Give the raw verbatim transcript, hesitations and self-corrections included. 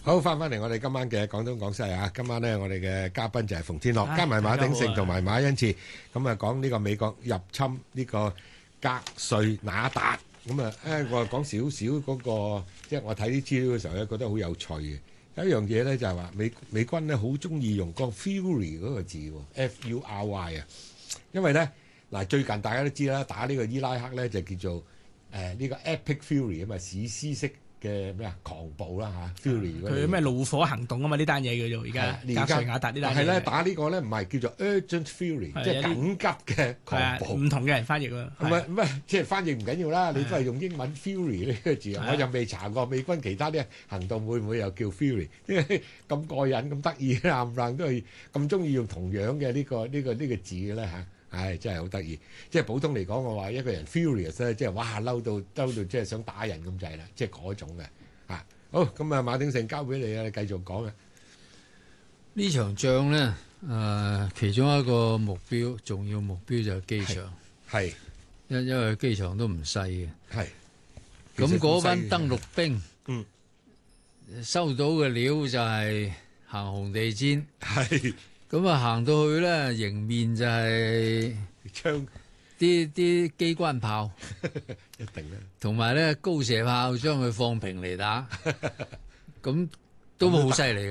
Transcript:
好，翻返嚟我哋今晚嘅廣東廣西啊！今晚咧，我哋嘅嘉賓就係馮天樂， 唉加埋馬鼎盛大家好啊同埋馬恩賜，咁啊講呢個美國入侵呢個格瑞那達，咁啊誒，我講少少嗰個，即係我睇啲資料嘅時候咧，覺得好有趣嘅。有一樣嘢咧就係話美美軍咧好中意用個 fury 嗰個字喎 ，F U R Y 啊，因為咧嗱最近大家都知啦，打呢個伊拉克咧就叫做誒呢個 epic fury 啊嘛，史詩式嘅咩啊狂暴啦嚇 fury 嗰啲佢咩怒火行動啊嘛？呢單嘢叫做而家格瑞亞達呢單嘢。 係咧打呢個咧唔係叫做 urgent fury，即係緊急嘅狂暴。 唔同嘅人翻譯啊。 唔係唔係，即係翻譯唔緊要啦，你都係用英文 fury 呢個字。我又未查過美軍其他啲行動會唔會又叫 fury，因為咁過癮咁得意，冚唪唥都係咁中意用同樣嘅呢個呢個呢個字嘅咧嚇。唉，真係好得意！即係普通嚟講，我話一個人 furious 咧，即係哇嬲到嬲到，即係想打人咁滯啦，即係嗰種嘅嚇。好，咁啊，馬鼎盛交俾你啊，你繼續講啊。 呢場仗咧，誒、呃、其中一個目標，重要目標就係機場， 係因因為機場都唔細嘅。 係。 咁嗰班登陸兵， 嗯， 收到嘅料就係行紅地氈。 係。 咁啊，行到去咧，迎面就係槍啲啲機關炮， 一定啦， 同埋咧高射炮將佢放平嚟打，咁都好犀利。